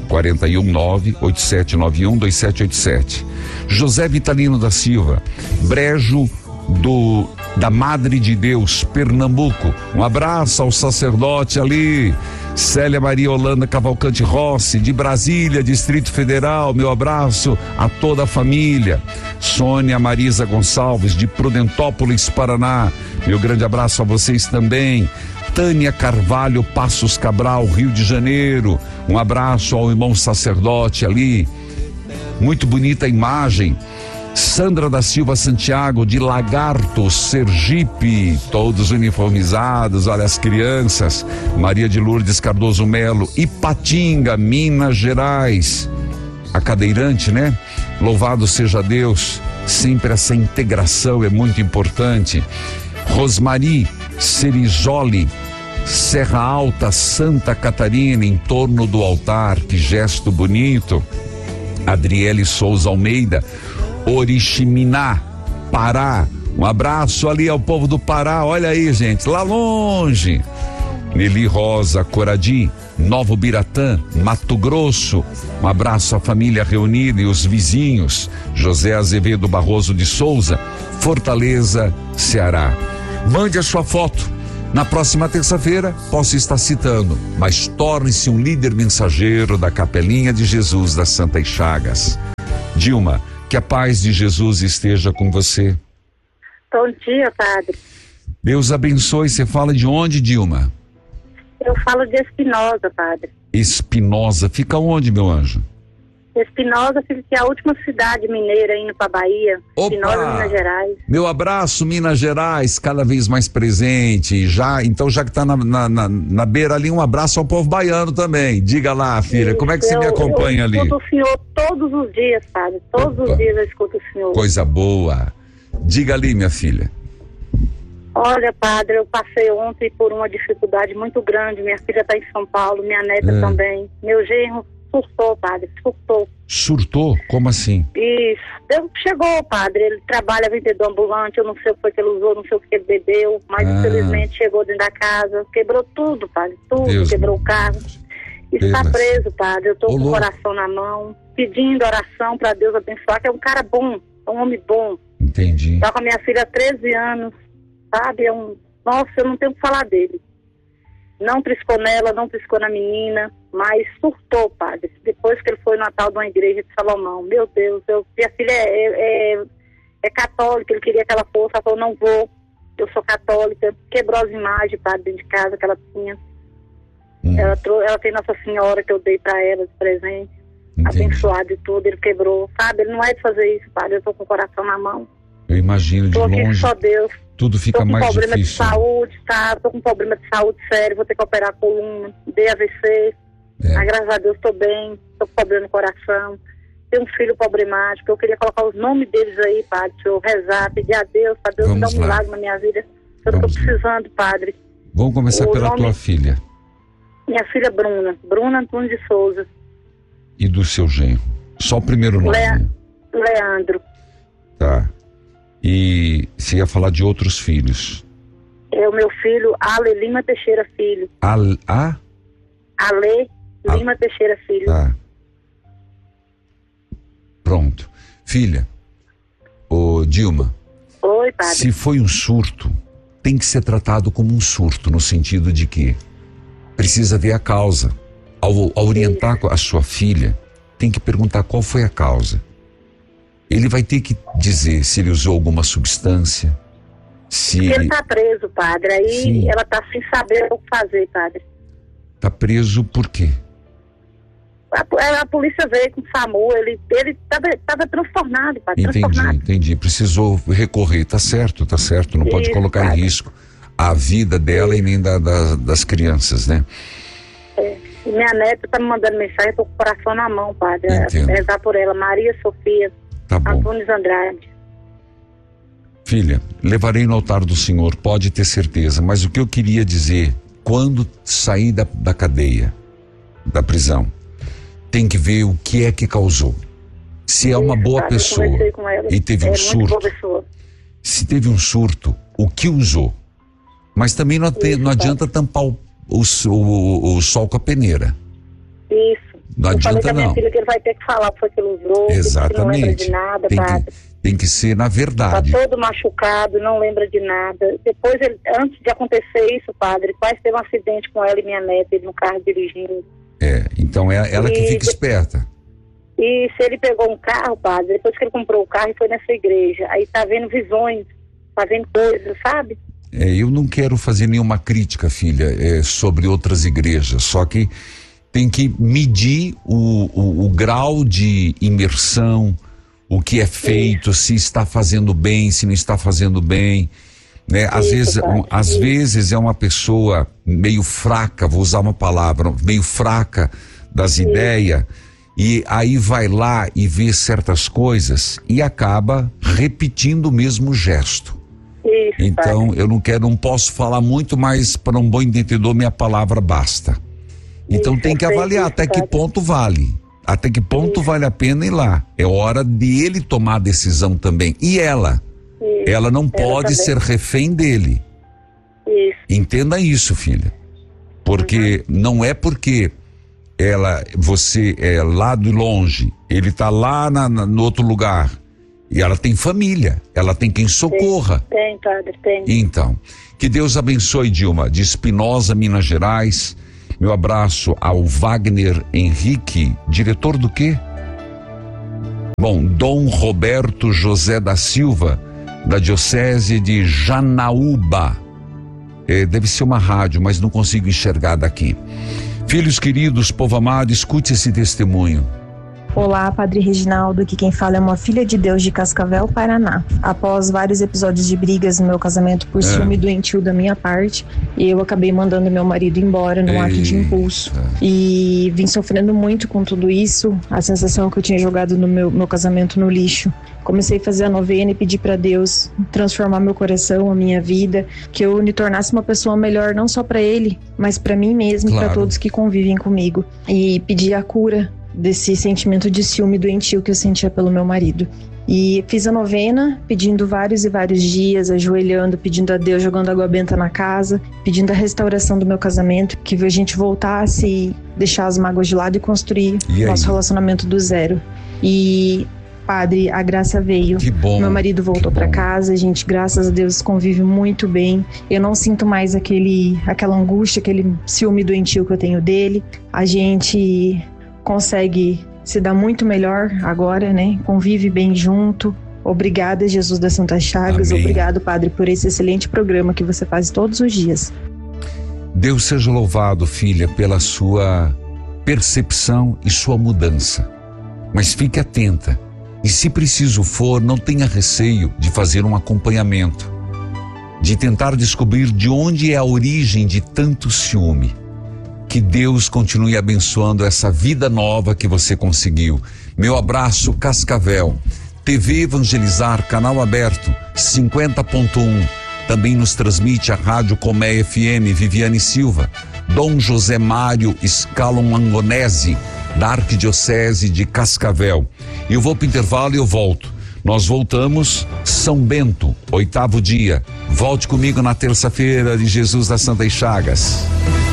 419-8791-2787. José Vitalino da Silva, Brejo da Madre de Deus, Pernambuco. Um abraço ao sacerdote ali. Célia Maria Holanda Cavalcante Rossi, de Brasília, Distrito Federal, meu abraço a toda a família. Sônia Marisa Gonçalves, de Prudentópolis, Paraná, meu grande abraço a vocês também. Tânia Carvalho Passos Cabral, Rio de Janeiro, um abraço ao irmão sacerdote ali, muito bonita a imagem. Sandra da Silva Santiago, de Lagarto, Sergipe, todos uniformizados, olha as crianças. Maria de Lourdes Cardoso Melo, Ipatinga, Minas Gerais, a cadeirante, né? Louvado seja Deus, sempre essa integração é muito importante. Rosmari Cerizoli, Serra Alta, Santa Catarina, em torno do altar, que gesto bonito. Adriele Souza Almeida, Oriximiná, Pará, um abraço ali ao povo do Pará, olha aí, gente, lá longe. Nelly Rosa Coradi, Novo Biratã, Mato Grosso, um abraço à família reunida e os vizinhos. José Azevedo Barroso de Souza, Fortaleza, Ceará. Mande a sua foto. Na próxima terça-feira, posso estar citando, mas torne-se um líder mensageiro da Capelinha de Jesus das Santas Chagas. Dilma, que a paz de Jesus esteja com você. Bom dia, padre. Deus abençoe. Você fala de onde, Dilma? Eu falo de Espinosa, padre. Espinosa, fica onde, meu anjo? Espinosa fica a última cidade mineira indo para Bahia. Opa! Espinosa, Minas Gerais. Meu abraço, Minas Gerais, cada vez mais presente. Então, já que está na beira ali, um abraço ao povo baiano também. Diga lá, filha, como é que você me acompanha ali? Eu escuto o senhor todos os dias, padre. Todos os dias eu escuto o senhor. Coisa boa. Diga ali, minha filha. Olha, padre, eu passei ontem por uma dificuldade muito grande. Minha filha está em São Paulo, minha neta também. Meu genro surtou, padre, surtou. Surtou? Como assim? Isso. Chegou, padre, ele trabalha vendedor ambulante, eu não sei o que ele usou, não sei o que ele bebeu, mas infelizmente chegou dentro da casa, quebrou tudo, padre, tudo, Deus, quebrou o carro. Está preso, padre, eu tô com o coração na mão, pedindo oração para Deus abençoar, que é um cara bom, é um homem bom. Entendi. Tá com a minha filha há 13 anos, sabe, nossa, eu não tenho o que falar dele. Não triscou nela, não triscou na menina, mas surtou, padre. Depois que ele foi no Natal de uma igreja de Salomão. Meu Deus, minha filha é católica, ele queria que ela fosse, ela falou, não vou, eu sou católica. Quebrou as imagens, padre, dentro de casa que ela tinha. Ela tem Nossa Senhora que eu dei pra ela de presente. Entendi. Abençoado e tudo, ele quebrou, sabe? Ele não é de fazer isso, padre, eu tô com o coração na mão. Eu imagino de longe. Aqui, só Deus. Tudo fica mais difícil. Tô com problema de saúde, tá? Tô com problema de saúde sério, vou ter que operar a coluna, dei AVC. Mas graças a Deus tô bem, tô com problema no coração. Tenho um filho problemático, eu queria colocar os nomes deles aí, padre, pra eu rezar, pedir a Deus, pra Deus me dar um milagre na minha vida. Eu tô precisando, padre. Vamos começar pela tua filha. Minha filha Bruna Antunes de Souza. E do seu genro? Só o primeiro nome. Leandro. Tá. E você ia falar de outros filhos? É o meu filho, Ale Lima Teixeira Filho. Ale Lima Teixeira Filho. Tá. Pronto. Filha, Dilma. Oi, padre. Se foi um surto, tem que ser tratado como um surto, no sentido de que precisa ver a causa. Ao orientar a sua filha, tem que perguntar qual foi a causa. Ele vai ter que dizer se ele usou alguma substância, se... Ele está preso, padre, aí ela está sem saber o que fazer, padre. Está preso por quê? A polícia veio com o SAMU, ele estava transtornado, padre. Entendi, precisou recorrer, tá certo, não pode colocar padre. Em risco a vida dela e nem das crianças, né? Minha neta está me mandando mensagem, estou com o coração na mão, padre, rezar por ela, Maria Sofia. Tá bom. Antunes Andrade. Filha, levarei no altar do Senhor, pode ter certeza, mas o que eu queria dizer, quando sair da cadeia, da prisão, tem que ver o que é que causou. Se é uma boa pessoa e teve um surto, se teve um surto, o que usou. Mas também não adianta tampar o sol com a peneira. Isso. Não eu falei adianta com a minha não. filha que ele vai ter que falar porque ele usou, que não lembra Exatamente. de nada, Tem padre. tem que ser na Tá verdade. todo machucado, não lembra de nada. Depois, antes de acontecer isso, padre, quase teve um acidente com ela e minha neta, ele no carro dirigindo. Então é ela que fica esperta. E se ele pegou um carro, padre, depois que ele comprou o carro e foi nessa igreja, aí tá vendo visões, tá vendo coisas, sabe? Eu não quero fazer nenhuma crítica, filha, sobre outras igrejas, só que tem que medir o grau de imersão, o que é feito, se está fazendo bem, se não está fazendo bem, né? Às vezes é uma pessoa meio fraca, vou usar uma palavra, meio fraca das ideias, e aí vai lá e vê certas coisas e acaba repetindo o mesmo gesto. Isso, Então, padre. eu não posso falar muito, mas para um bom entendedor minha palavra basta. Então Isso, tem que eu sei avaliar disso, até que padre. ponto vale. Até que ponto vale a pena ir lá. É hora de ele tomar a decisão também. E ela? Isso, Ela não ela pode também. ser refém dele. Isso, Entenda isso, filha. Porque não é porque você é lá de longe, ele tá lá no outro lugar. E ela tem família, ela tem quem socorra. tem, padre, tem. Então, que Deus abençoe, Dilma, de Espinosa, Minas Gerais. Meu abraço ao Wagner Henrique, diretor do quê? Bom, Dom Roberto José da Silva, da Diocese de Janaúba. Deve ser uma rádio, mas não consigo enxergar daqui. Filhos queridos, povo amado, escute esse testemunho. Olá, Padre Reginaldo, aqui quem fala é uma filha de Deus de Cascavel, Paraná. Após vários episódios de brigas no meu casamento por ciúme doentio da minha parte, eu acabei mandando meu marido embora num ato de impulso. E vim sofrendo muito com tudo isso, a sensação que eu tinha jogado no meu casamento no lixo. Comecei a fazer a novena e pedir para Deus transformar meu coração, a minha vida, que eu me tornasse uma pessoa melhor, não só para ele, mas para mim mesmo, Claro. para todos que convivem comigo. E pedir a cura desse sentimento de ciúme doentio que eu sentia pelo meu marido. E fiz a novena, pedindo vários e vários dias, ajoelhando, pedindo a Deus, jogando água benta na casa, pedindo a restauração do meu casamento, que a gente voltasse e deixar as mágoas de lado e construir E nosso aí? relacionamento do zero. E, Padre, a graça veio. Que bom. Meu marido voltou que para bom. casa, a gente, graças a Deus, convive muito bem. Eu não sinto mais aquela angústia, aquele ciúme doentio que eu tenho dele. A gente consegue se dar muito melhor agora, né? Convive bem junto. Obrigada, Jesus das Santas Chagas. Amém. Obrigado, Padre, por esse excelente programa que você faz todos os dias. Deus seja louvado, filha, pela sua percepção e sua mudança. Mas fique atenta. E se preciso for, não tenha receio de fazer um acompanhamento, de tentar descobrir de onde é a origem de tanto ciúme. Que Deus continue abençoando essa vida nova que você conseguiu. Meu abraço, Cascavel. TV Evangelizar, canal aberto, 50.1. Também nos transmite a Rádio Comé FM, Viviane Silva. Dom José Mário Scalon Angonese, da Arquidiocese de Cascavel. Eu vou para o intervalo e eu volto. Nós voltamos, São Bento, 8º dia. Volte comigo na terça-feira de Jesus das Santas Chagas.